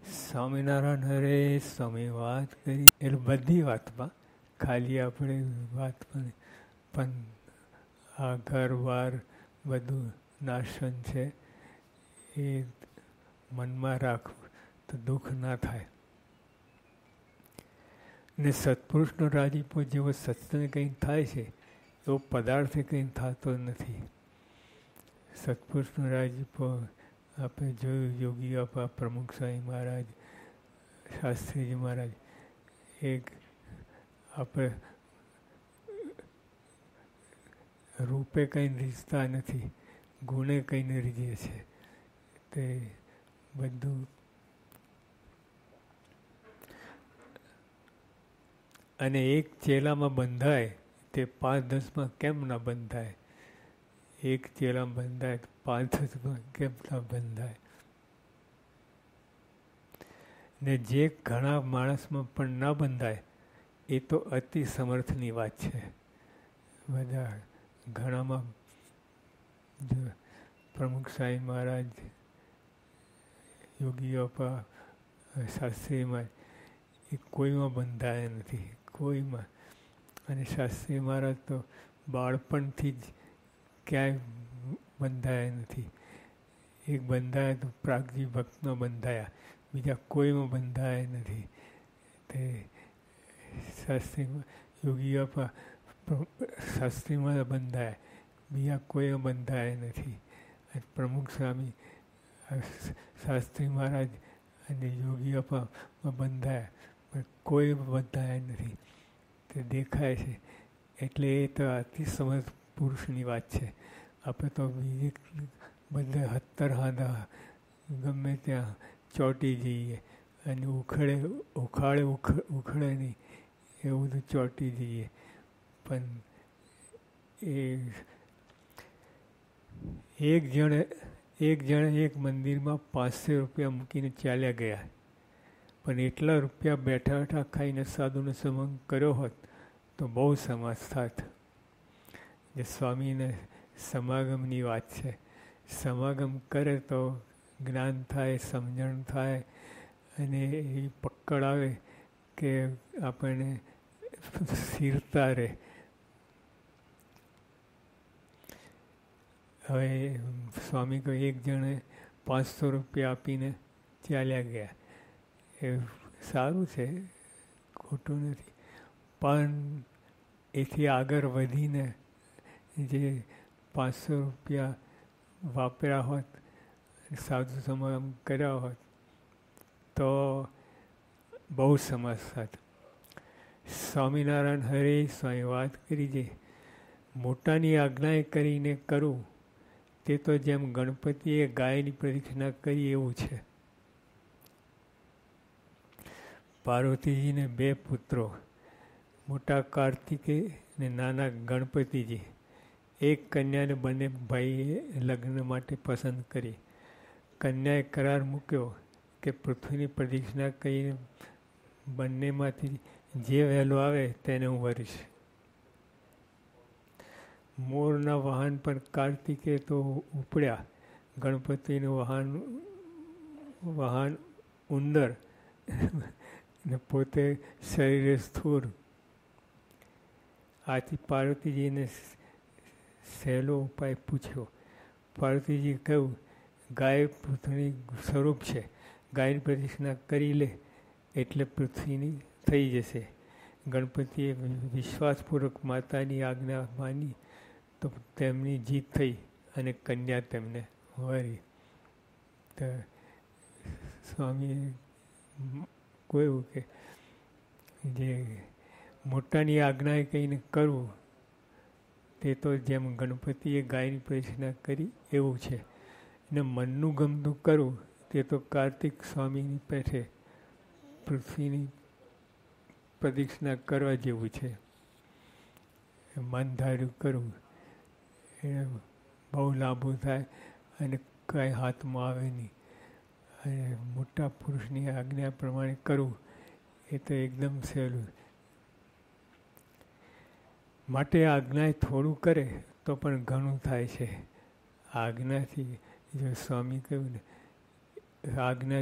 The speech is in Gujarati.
સ્વામિનારાયણ હરે સ્વામી વાત કરી એટલે બધી વાતમાં ખાલી આપણે વાત પણ આ ઘર વાર બધું નાશન છે એ મનમાં રાખવું તો દુઃખ ના થાય. ને સત્પુરુષનો રાજીપો જેવો સત્સંગ કંઈ થાય છે એવો પદાર્થે કંઈ થતો નથી. સત્પુરુષનો રાજીપો આપણે જોયું યોગી આપા પ્રમુખ સ્વામી મહારાજ, શાસ્ત્રીજી મહારાજ, એક આપણે રૂપે કંઈ રીઝતા નથી, ગુણે કંઈને રીઝે છે. તે બધું અને એક ચેલામાં બંધાય તે 5-10માં કેમ ના બંધાય? એક ચેલામાં બંધાય તો 5-10માં કેમ ના બંધાય? ને જે ઘણા માણસમાં પણ ના બંધાય એ તો અતિ સમર્થની વાત છે. બધા ઘણામાં પ્રમુખ સ્વામી મહારાજ, યોગી અપા, શાસ્ત્રીમાં એ કોઈમાં બંધાયા નથી, કોઈમાં. અને શાસ્ત્રી મહારાજ તો બાળપણથી જ ક્યાંય બંધાયા નથી. એક બંધાયા તો પ્રાગજી ભક્તમાં બંધાયા, બીજા કોઈમાં બંધાયા નથી. તે શાસ્ત્રીમાં યોગી આપા શાસ્ત્રીમાં બંધાયા, બીજા કોઈમાં બંધાયા નથી. પ્રમુખ સ્વામી શાસ્ત્રી મહારાજ અને યોગી અપામાં બંધાયા પણ કોઈ બંધાયા નથી. તે દેખાય છે એટલે એ તો અતિ સમર્થ પુરુષની વાત છે. આપણે તો બીજે બધે 70 હાંધા ગમે ત્યાં ચોંટી જઈએ અને ઉખડે નહીં એવું બધું ચોંટી જઈએ. પણ એક જણે એક મંદિરમાં 500 રૂપિયા મૂકીને ચાલ્યા ગયા. પણ એટલા રૂપિયા બેઠા બેઠા ખાઈને સાધુનો સંબંધ કર્યો હોત તો બહુ સમાજ થાત. જે સ્વામીને સમાગમની વાત છે. સમાગમ કરે તો જ્ઞાન થાય, સમજણ થાય અને એ પકડ આવે કે આપણને સ્થિરતા રહે. હવે સ્વામી કોઈ એક જણે 500 રૂપિયા આપીને ચાલ્યા ગયા. એ સારું છે, ખોટું નથી. પણ એથી આગળ વધીને જે 500 રૂપિયા વાપર્યા હોત, સાધુ સમાગમ કર્યા હોત તો બહુ સમજ થાત. સ્વામિનારાયણ હરે સ્વામી વાત કરી છે, મોટાની આજ્ઞા કરીને કરવું તે તો જેમ ગણપતિએ ગાયની પ્રદક્ષિણા કરી એવું છે. પાર્વતીજીને 2 પુત્રો, મોટા કાર્તિકેય અને નાના ગણપતિજી. એક કન્યાને બંને ભાઈએ લગ્ન માટે પસંદ કરી. કન્યાએ કરાર મૂક્યો કે પૃથ્વીની પ્રદક્ષિણા કરીને બંનેમાંથી જે વહેલો આવે તેને હું વરીશ. મોરના વાહન પર કાર્તિકે તો ઉપડ્યા, ગણપતિનું વાહન ઉંદર ને પોતે શરીરે સ્થૂળ. આથી પાર્વતીજીને સહેલો ઉપાય પૂછ્યો. પાર્વતીજીએ કહ્યું, ગાય પૃથ્વીની સ્વરૂપ છે, ગાયની પ્રદક્ષિણા કરી લે એટલે પૃથ્વીની થઈ જશે. ગણપતિએ વિશ્વાસપૂર્વક માતાની આજ્ઞા માની તો તેમની જીત થઈ અને કન્યા તેમને વરી. તો સ્વામીએ કહ્યું કે જે મોટાની આજ્ઞાએ કહીને કરવું તે તો જેમ ગણપતિએ ગાયની પ્રદક્ષિણા કરી એવું છે. ને મનનું ગમતું કરવું તે તો કાર્તિક સ્વામીની પેઠે પૃથ્વીની પ્રદક્ષિણા કરવા જેવું છે. મન ધાર્યું કરવું એ બહુ લાંબુ થાય અને કાંઈ હાથમાં આવે નહીં. અને મોટા પુરુષની આજ્ઞા પ્રમાણે કરવું એ તો એકદમ સહેલું. માટે આજ્ઞા થોડું કરે તો પણ ઘણું થાય છે. આજ્ઞાથી જો સ્વામી કહ્યું ને આજ્ઞા